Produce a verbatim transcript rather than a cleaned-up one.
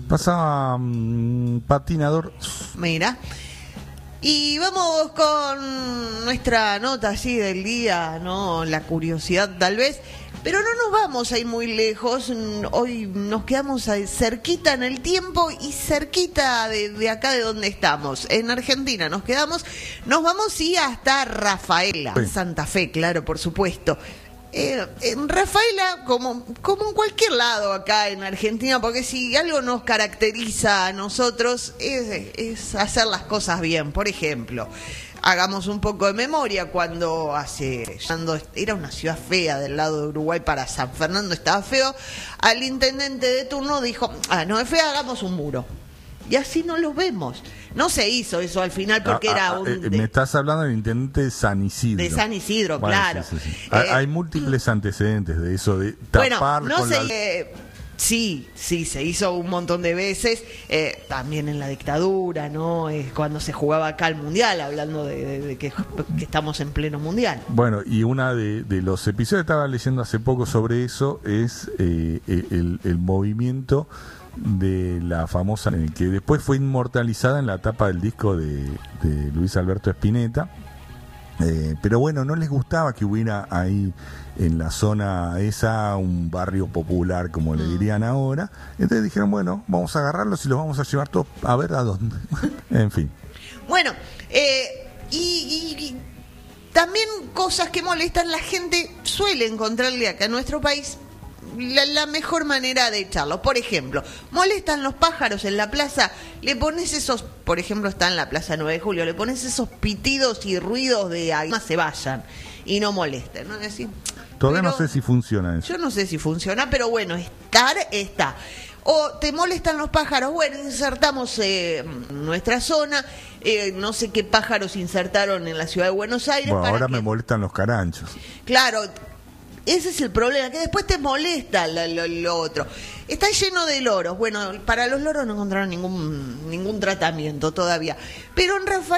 Pasaba um, patinador. Mira. Y vamos con nuestra nota así del día, ¿no? La curiosidad tal vez. Pero no nos vamos a ir muy lejos. Hoy nos quedamos cerquita en el tiempo y cerquita de, de acá de donde estamos. En Argentina nos quedamos. Nos vamos y hasta Rafaela, sí. Santa Fe, claro, por supuesto. Eh, en Rafaela, como, como en cualquier lado acá en Argentina, porque si algo nos caracteriza a nosotros es, es hacer las cosas bien. Por ejemplo, hagamos un poco de memoria cuando hace, era una ciudad fea del lado de Uruguay para San Fernando, estaba feo, al intendente de turno dijo, ah, no es fea, hagamos un muro. Y así no lo vemos. No se hizo eso al final porque ah, era ah, un... Eh, me estás hablando del intendente de San Isidro. De San Isidro, bueno, claro. Sí, sí, sí. Eh, hay múltiples antecedentes de eso, de tapar bueno, no con se, la... eh, sí, sí, se hizo un montón de veces, eh, también en la dictadura, ¿no? Eh, cuando se jugaba acá el Mundial, hablando de, de, de que, que estamos en pleno Mundial. Bueno, y uno de, de los episodios que estaba leyendo hace poco sobre eso es eh, el, el movimiento de la famosa, que después fue inmortalizada en la tapa del disco de, de Luis Alberto Spinetta, eh, pero bueno, no les gustaba que hubiera ahí en la zona esa un barrio popular, como le dirían ahora. Entonces dijeron, bueno, vamos a agarrarlos y los vamos a llevar todos a ver a dónde. En fin. Bueno, eh, y, y, y también cosas que molestan, la gente suele encontrarle acá en nuestro país La, la mejor manera de echarlo. Por ejemplo, molestan los pájaros en la plaza, le pones esos, por ejemplo, está en la plaza nueve de julio, le pones esos pitidos y ruidos de ahí, más se vayan y no molesten, ¿no? Es decir, todavía pero, no sé si funciona eso. Yo no sé si funciona, pero bueno, estar está. O te molestan los pájaros, bueno, insertamos eh, nuestra zona, eh, no sé qué pájaros insertaron en la ciudad de Buenos Aires. Bueno, para ahora que... me molestan los caranchos. Claro. Ese es el problema, que después te molesta lo, lo, lo otro. Está lleno de loros. Bueno, para los loros no encontraron ningún ningún tratamiento todavía. Pero en Rafael